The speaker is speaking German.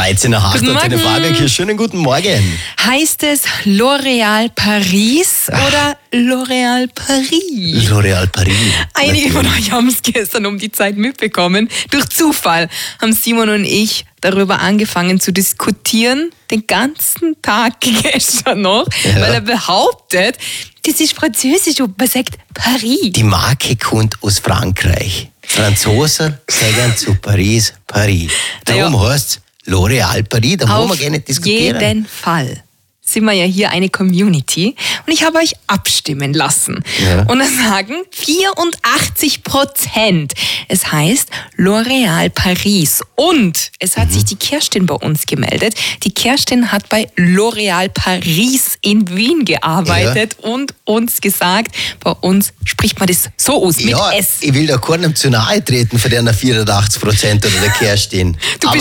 13.08 Uhr, Antenne Vorarlberg hier. Schönen guten Morgen. Heißt es L'Oréal Paris oder L'Oréal Paris? L'Oréal Paris. Einige von euch haben es gestern um die Zeit mitbekommen. Durch Zufall haben Simon und ich darüber angefangen zu diskutieren, den ganzen Tag gestern noch, weil er behauptet, das ist französisch und man sagt Paris. Die Marke kommt aus Frankreich. Franzosen sagen zu Paris, Paris. Darum heißt es L'Oréal Paris, da wollen wir gerne diskutieren. Auf jeden Fall sind wir ja hier eine Community und ich habe euch abstimmen lassen. Ja. Und da sagen 84%. Es heißt L'Oréal Paris. Und es hat sich die Kerstin bei uns gemeldet. Die Kerstin hat bei L'Oréal Paris in Wien gearbeitet und uns gesagt, bei uns spricht man das so aus, mit S. Ich will da keinem zu nahe treten von der 84% oder der Kerstin. Du Aber